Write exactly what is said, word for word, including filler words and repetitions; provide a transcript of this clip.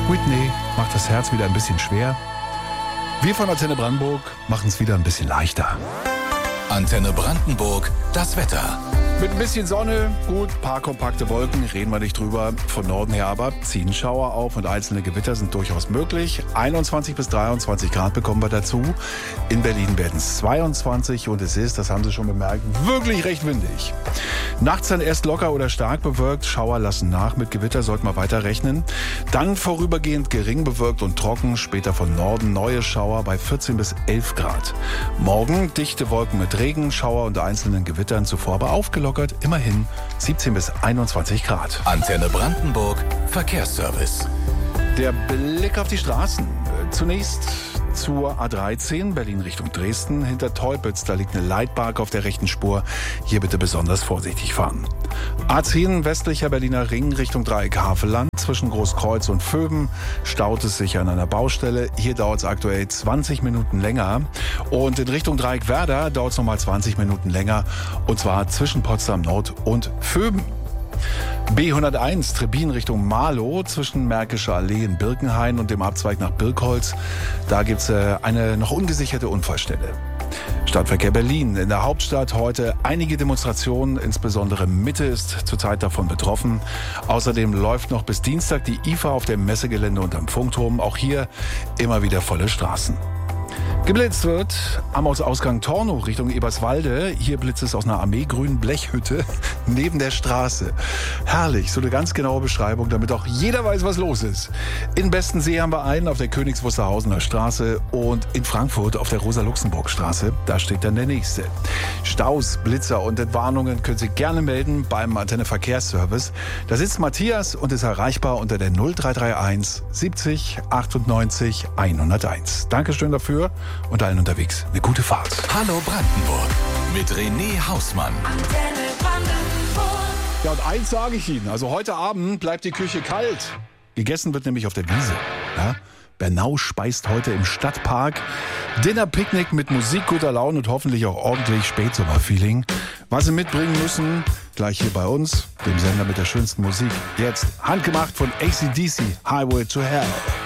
Whitney macht das Herz wieder ein bisschen schwer. Wir von Antenne Brandenburg machen es wieder ein bisschen leichter. Antenne Brandenburg, das Wetter. Mit ein bisschen Sonne, gut, paar kompakte Wolken, reden wir nicht drüber. Von Norden her aber ziehen Schauer auf und einzelne Gewitter sind durchaus möglich. einundzwanzig bis dreiundzwanzig Grad bekommen wir dazu. In Berlin werden es zweiundzwanzig und es ist, das haben Sie schon bemerkt, wirklich recht windig. Nachts dann erst locker oder stark bewölkt, Schauer lassen nach, mit Gewitter sollten wir weiter rechnen. Dann vorübergehend gering bewölkt und trocken, später von Norden neue Schauer bei vierzehn bis elf Grad. Morgen dichte Wolken mit Regen, Schauer und einzelnen Gewittern, zuvor aber aufgelockert, immerhin siebzehn bis einundzwanzig Grad. Antenne Brandenburg, Verkehrsservice. Der Blick auf die Straßen. Zunächst zur A dreizehn, Berlin Richtung Dresden. Hinter Teupitz, da liegt eine Leitbarke auf der rechten Spur. Hier bitte besonders vorsichtig fahren. A zehn, westlicher Berliner Ring Richtung Dreieck Havelland. Zwischen Großkreuz und Vöben staut es sich an einer Baustelle. Hier dauert es aktuell zwanzig Minuten länger. Und in Richtung Dreieck Werder dauert es nochmal zwanzig Minuten länger. Und zwar zwischen Potsdam Nord und Vöben. B hunderteins, Trebin Richtung Marlow, zwischen Märkischer Allee in Birkenhain und dem Abzweig nach Birkholz. Da gibt es äh, eine noch ungesicherte Unfallstelle. Stadtverkehr Berlin. In der Hauptstadt heute einige Demonstrationen, insbesondere Mitte ist zurzeit davon betroffen. Außerdem läuft noch bis Dienstag die I F A auf dem Messegelände und am Funkturm. Auch hier immer wieder volle Straßen. Geblitzt wird am Ausgang Tornow Richtung Eberswalde. Hier blitzt es aus einer armeegrünen Blechhütte neben der Straße. Herrlich, so eine ganz genaue Beschreibung, damit auch jeder weiß, was los ist. In Bestensee haben wir einen auf der Königs Wusterhausener Straße und in Frankfurt auf der Rosa-Luxemburg-Straße. Da steht dann der nächste. Staus, Blitzer und Entwarnungen können Sie gerne melden beim Antenne Verkehrsservice. Da sitzt Matthias und ist erreichbar unter der null drei drei eins siebzig achtundneunzig hunderteins. Dankeschön dafür. Und allen unterwegs eine gute Fahrt. Hallo Brandenburg mit René Hausmann. Antenne Brandenburg. Ja, und eins sage ich Ihnen. Also heute Abend bleibt die Küche kalt. Gegessen wird nämlich auf der Wiese. Ja? Bernau speist heute im Stadtpark. Dinner-Picknick mit Musik, guter Laune und hoffentlich auch ordentlich Spätsommer-Feeling. Was Sie mitbringen müssen, gleich hier bei uns, dem Sender mit der schönsten Musik. Jetzt handgemacht von A C D C, Highway to Hell.